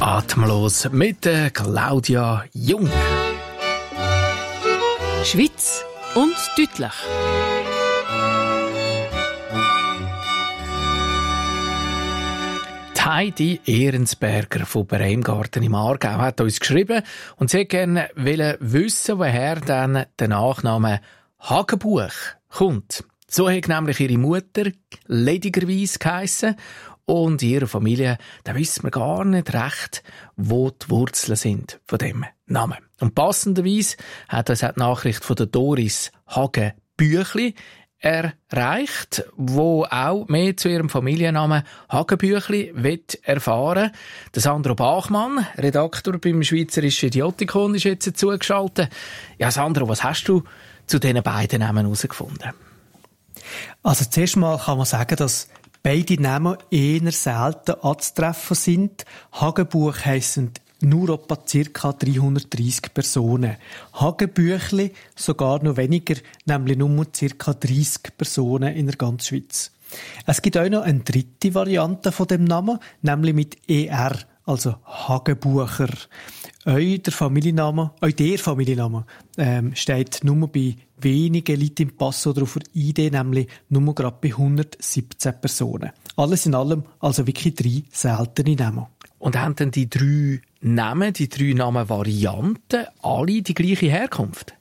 Atemlos mit Claudia Jung. Schweiz und deutlich. Heidi Ehrensberger von Breimgarten im Aargau hat uns geschrieben und sie gerne wissen, woher dann der Nachname Hagenbuch kommt. So hat nämlich ihre Mutter ledigerweise geheissen und ihre Familie, da wissen wir gar nicht recht, wo die Wurzeln sind von dem Namen. Und passenderweise hat uns auch die Nachricht von der Doris Hagenbüchli erreicht, wo auch mehr zu ihrem Familiennamen Hagenbüchli erfahren will. Der Sandro Bachmann, Redaktor beim Schweizerischen Idiotikon, ist jetzt zugeschaltet. Ja, Sandro, was hast du zu diesen beiden Namen herausgefunden? Also zuerst mal kann man sagen, dass beide Namen eher selten anzutreffen sind. Hagenbuch heissen nur etwa ca. 330 Personen. Hagenbüchli sogar noch weniger, nämlich nur ca. 30 Personen in der ganzen Schweiz. Es gibt auch noch eine dritte Variante von dem Namen, nämlich mit ER, also Hagenbucher. Der Familienname steht nur bei wenigen Leuten im Pass oder auf der ID, nämlich nur gerade bei 117 Personen. Alles in allem also wirklich 3 seltene Namen. Und haben denn die 3 Namenvarianten alle die gleiche Herkunft?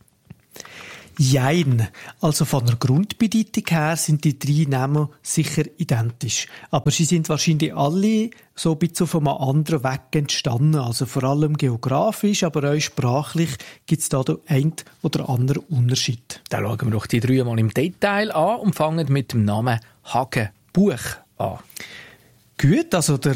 Jein. Also von der Grundbedeutung her sind die 3 Namen sicher identisch. Aber sie sind wahrscheinlich alle so ein bisschen von einem anderen Weg entstanden. Also vor allem geografisch, aber auch sprachlich gibt es da den einen oder anderen Unterschied. Dann schauen wir doch die 3 mal im Detail an und fangen mit dem Namen Hagenbuch an. Gut, also der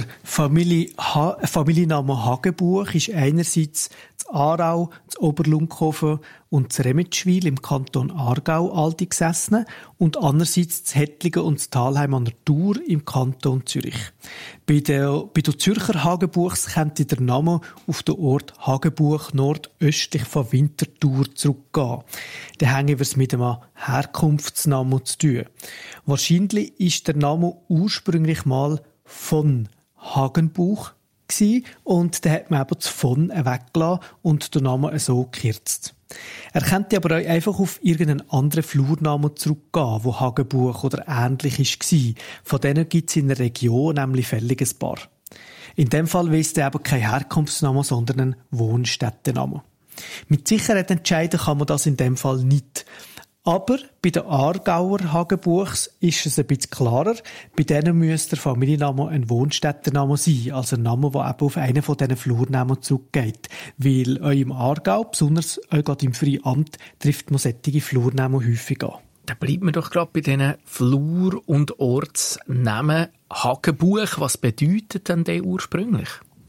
Familienname Hagenbuch ist einerseits das Aarau, das Oberlunkhofen und das Remetschwil im Kanton Aargau alte gesessen und andererseits das Hettlingen und das Talheim an der Thur im Kanton Zürich. Bei den Zürcher Hagenbuchs könnte der Name auf den Ort Hagenbuch nordöstlich von Winterthur zurückgehen. Da haben wir es mit einem Herkunftsnamen zu tun. Wahrscheinlich ist der Name ursprünglich mal von Hagenbuch gsi und da hat man eben das von weggelassen und den Namen so gekürzt. Er könnte aber auch einfach auf irgendeinen anderen Flurnamen zurückgehen, wo Hagenbuch oder ähnlich war. Von denen gibt es in der Region nämlich fällig ein paar. In dem Fall ist es eben kein Herkunftsname, sondern ein Wohnstättenname. Mit Sicherheit entscheiden kann man das in dem Fall nicht. Aber bei den Aargauer Hagenbuchs ist es ein bisschen klarer. Bei denen müsste der Familienname ein Wohnstättenname sein, also ein Name, der eben auf einen von diesen Flurnamen zurückgeht. Weil auch im Aargau, besonders auch gerade im Freiamt, trifft man solche Flurnamen häufig an. Da bleibt man doch gerade bei diesen Flur- und Ortsnamen. Hagenbuch, was bedeutet denn der ursprünglich?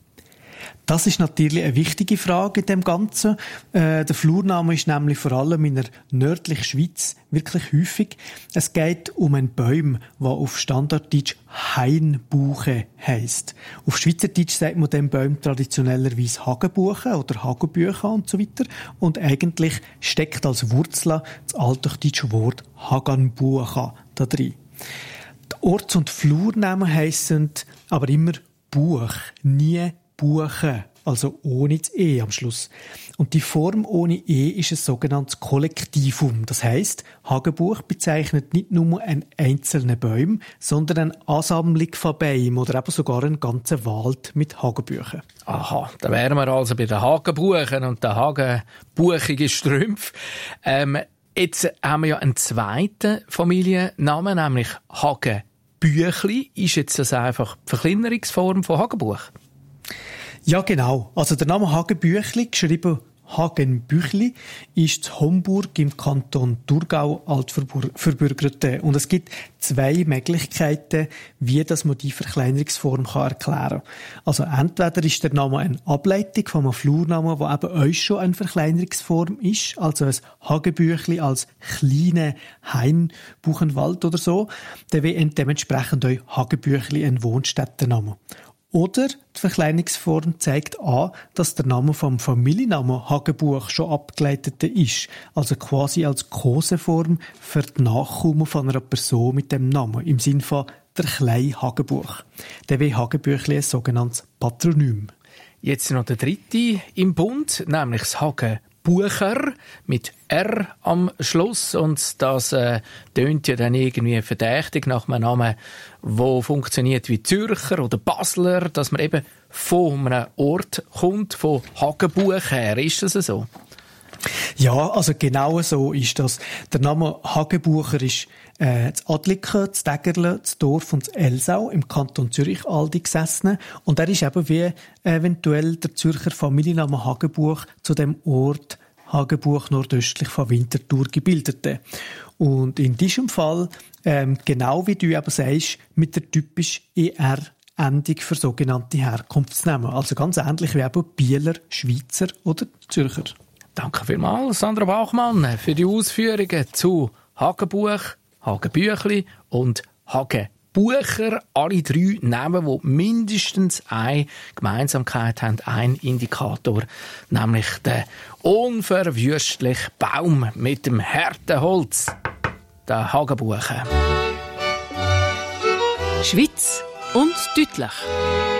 Das ist natürlich eine wichtige Frage in dem Ganzen. Der Flurname ist nämlich vor allem in der nördlichen Schweiz wirklich häufig. Es geht um einen Baum, der auf Standarddeutsch Hainbuche heisst. Auf Schweizerdeutsch sagt man dem Baum traditionellerweise Hagenbuche oder Hagenbücher und so weiter. Und eigentlich steckt als Wurzel das alterdeutsche Wort Haganbucha da drin. Die Orts- und Flurnamen heissen aber immer Buch, nie Buche, also ohne das E am Schluss. Und die Form ohne E ist ein sogenanntes Kollektivum. Das heisst, Hagenbuch bezeichnet nicht nur einen einzelnen Baum, sondern eine Ansammlung von Bäumen oder eben sogar einen ganzen Wald mit Hagenbüchen. Aha, da wären wir also bei den Hagenbuchen und den hagenbuchigen Strümpfen. Jetzt haben wir ja einen zweiten Familiennamen, nämlich Hagenbüchli. Ist jetzt das einfach die Verkleinerungsform von Hagenbuch? Ja, genau. Also der Name Hagenbüchli, geschrieben Hagenbüchli, ist in Homburg im Kanton Thurgau altverbürgert. Und es gibt 2 Möglichkeiten, wie dass man die Verkleinerungsform erklären kann. Also entweder ist der Name eine Ableitung von einem Flurnamen, der eben euch schon eine Verkleinerungsform ist, also ein Hagenbüchli als kleine Hainbuchenwald oder so, dann wäre dementsprechend euch Hagenbüchli ein Wohnstättenname. Oder die Verkleinerungsform zeigt an, dass der Name vom Familiennamen Hagenbuch schon abgeleitet ist, also quasi als Koseform für die Nachkommen von einer Person mit dem Namen, im Sinn von der kleine Hagenbuch. Der wäre Hagenbüchli ein sogenanntes Patronym. Jetzt noch der dritte im Bund, nämlich das Hagenbucher mit R am Schluss. Und das tönt ja dann irgendwie verdächtig nach einem Namen, der funktioniert wie Zürcher oder Basler, dass man eben von einem Ort kommt, von Hagenbuch her. Ist das so? Ja, also genau so ist das. Der Name Hagenbucher ist das Adliken, das Dägerle, das Dorf und das Elsau im Kanton Zürich Aldi gesessen. Und er ist eben wie eventuell der Zürcher Familienname Hagenbuch zu dem Ort Hagenbuch nordöstlich von Winterthur gebildete. Und in diesem Fall, genau wie du eben sagst, mit der typisch ER-Endung für sogenannte Herkunftsnamen. Also ganz ähnlich wie eben Bieler, Schweizer oder Zürcher. Danke vielmals, Sandra Bachmann, für die Ausführungen zu Hagenbuch, Hagenbüchli und Hagenbucher. Alle drei Namen, die mindestens eine Gemeinsamkeit haben, ein Indikator, nämlich der unverwüstliche Baum mit dem harten Holz, der Hagenbucher. Schweiz und deutlich.